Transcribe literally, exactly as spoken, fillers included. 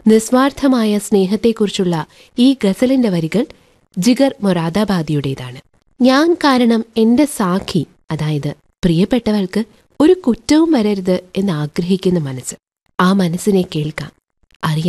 നിസ്വാർത്ഥമായ സ്നേഹത്തെക്കുറിച്ചുള്ള ഈ ഗസലിന്റെ വരികൾ ജിഗർ മൊറാദാബാദിയുടേതാണ്. ഞാൻ കാരണം എന്റെ സാഖി, അതായത് പ്രിയപ്പെട്ടവൾക്ക് ഒരു കുറ്റവും വരരുത് എന്ന് ആഗ്രഹിക്കുന്ന മനസ്സ്. ആ മനസ്സിനെ കേൾക്കാം, അറിയാം.